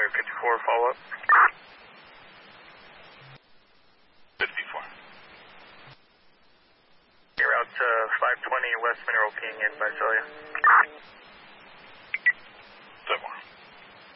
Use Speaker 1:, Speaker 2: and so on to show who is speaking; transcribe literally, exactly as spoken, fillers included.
Speaker 1: Runway fifty-four, follow up.
Speaker 2: fifty-four.
Speaker 1: You're out to five twenty West Mineral King in Visalia.